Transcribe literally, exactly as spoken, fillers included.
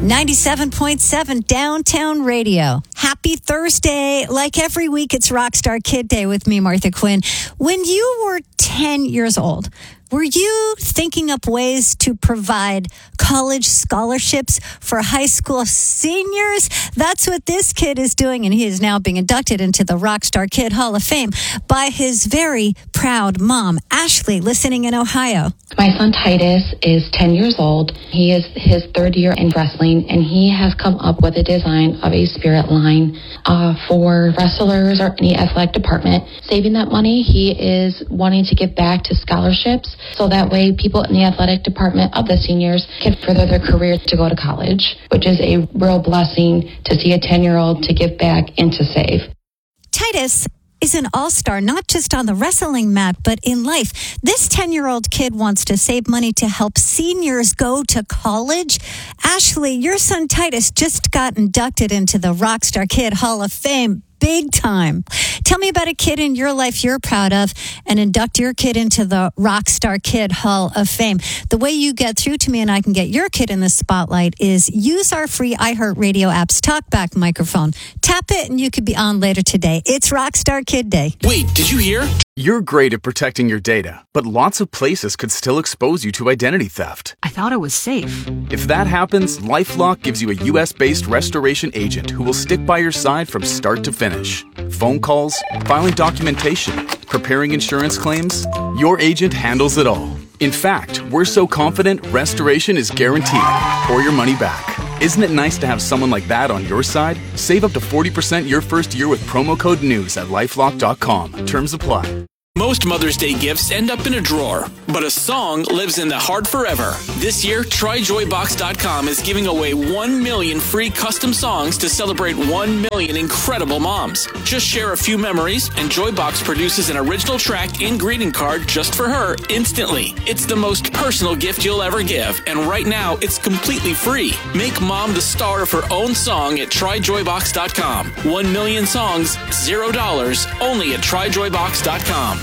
ninety-seven point seven Downtown Radio. Happy Thursday. Like every week, it's Rockstar Kid Day with me, Martha Quinn. When you were ten years old, were you thinking up ways to provide college scholarships for high school seniors? That's what this kid is doing, and he is now being inducted into the Rockstar Kid Hall of Fame by his very proud mom, Ashley, listening in Ohio. My son Titus is ten years old. He is his third year in wrestling, and he has come up with a design of a spirit line uh, for wrestlers or any athletic department. Saving that money, he is wanting to give back to scholarships, so that way people in the athletic department of the seniors can further their career to go to college, which is a real blessing to see a ten-year-old to give back and to save. Titus is an all-star, not just on the wrestling mat, but in life. This ten-year-old kid wants to save money to help seniors go to college. Ashley, your son Titus just got inducted into the Rockstar Kid Hall of Fame. Big time. Tell me about a kid in your life you're proud of and induct your kid into the Rockstar Kid Hall of Fame. The way you get through to me and I can get your kid in the spotlight is use our free iHeartRadio app's TalkBack microphone. Tap it and you could be on later today. It's Rockstar Kid Day. Wait, did you hear? You're great at protecting your data, but lots of places could still expose you to identity theft. I thought it was safe. If that happens, LifeLock gives you a U S-based restoration agent who will stick by your side from start to finish. Phone calls, filing documentation, preparing insurance claims, your agent handles it all. In fact, we're so confident restoration is guaranteed or your money back. Isn't it nice to have someone like that on your side? Save up to forty percent your first year with promo code NEWS at lifelock dot com. Terms apply. Most Mother's Day gifts end up in a drawer, but a song lives in the heart forever. This year, Try Joy Box dot com is giving away one million free custom songs to celebrate one million incredible moms. Just share a few memories, and Joybox produces an original track and greeting card just for her instantly. It's the most personal gift you'll ever give, and right now, it's completely free. Make mom the star of her own song at Try Joy Box dot com. One million songs, zero dollars, only at Try Joy Box dot com.